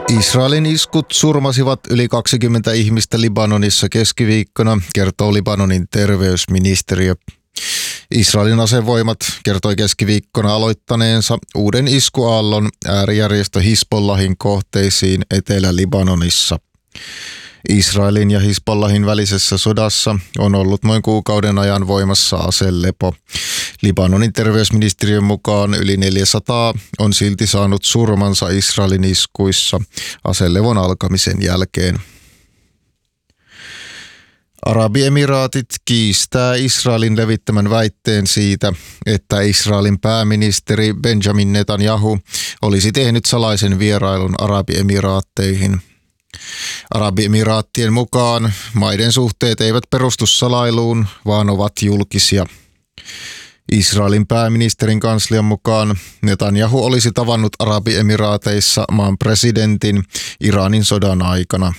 Israelin iskut surmasivat yli 20 ihmistä Libanonissa keskiviikkona, kertoo Libanonin terveysministeriö. Israelin asevoimat kertoi keskiviikkona aloittaneensa uuden iskuaallon äärijärjestö Hizbollahin kohteisiin Etelä-Libanonissa. Israelin ja Hizbollahin välisessä sodassa on ollut noin kuukauden ajan voimassa aselepo. Libanonin terveysministeriön mukaan yli 400 on silti saanut surmansa Israelin iskuissa aselevon alkamisen jälkeen. Arabiemiraatit kiistää Israelin levittämän väitteen siitä, että Israelin pääministeri Benjamin Netanyahu olisi tehnyt salaisen vierailun Arabiemiraatteihin. Arabiemiraattien mukaan maiden suhteet eivät perustu salailuun, vaan ovat julkisia. Israelin pääministerin kanslian mukaan Netanyahu olisi tavannut Arabiemiraateissa maan presidentin Iranin sodan aikana.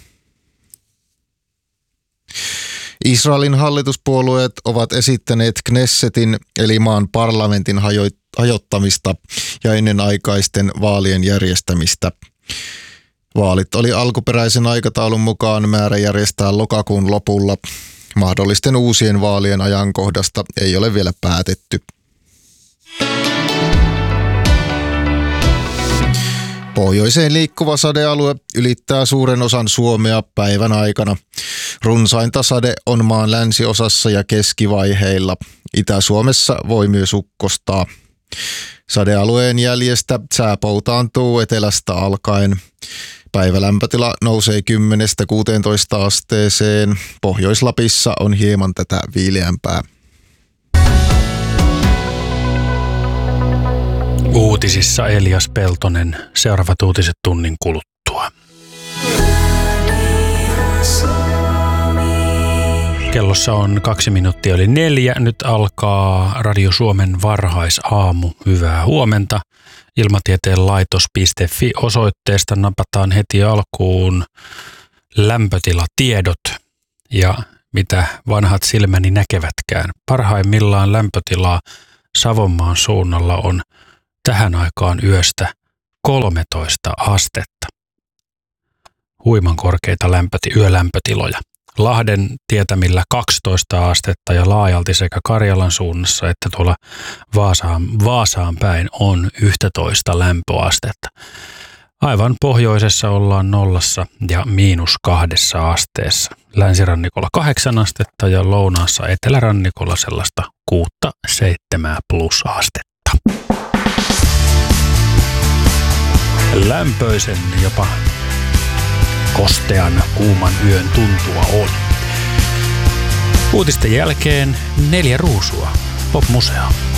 Israelin hallituspuolueet ovat esittäneet Knessetin eli maan parlamentin hajottamista ja ennenaikaisten vaalien järjestämistä. Vaalit oli alkuperäisen aikataulun mukaan määrä järjestää lokakuun lopulla. Mahdollisten uusien vaalien ajankohdasta ei ole vielä päätetty. Pohjoiseen liikkuva sadealue ylittää suuren osan Suomea päivän aikana. Runsainta sade on maan länsiosassa ja keskivaiheilla. Itä-Suomessa voi myös ukkostaa. Sadealueen jäljestä sää poutaantuu etelästä alkaen. Päivälämpötila nousee 10–16 asteeseen. Pohjois-Lapissa on hieman tätä viileämpää. Uutisissa Elias Peltonen. Seuraavat uutiset tunnin kuluttua. Kellossa on 4:02. Nyt alkaa Radio Suomen varhaisaamu. Hyvää huomenta. Ilmatieteen laitos.fi osoitteesta napataan heti alkuun lämpötilatiedot ja mitä vanhat silmäni näkevätkään. Parhaimmillaan lämpötila Savonmaan suunnalla on tähän aikaan yöstä 13 astetta. Huiman korkeita yölämpötiloja. Lahden tietämillä 12 astetta ja laajalti sekä Karjalan suunnassa että tuolla Vaasaan päin on 11 lämpöastetta. Aivan pohjoisessa ollaan 0 ja -2 asteessa. Länsirannikolla 8 astetta ja lounaassa etelärannikolla sellaista 6–7 astetta. Lämpöisen jopa kostean kuuman yön tuntua on. Uutisten jälkeen 4 ruusua. Pop-museo.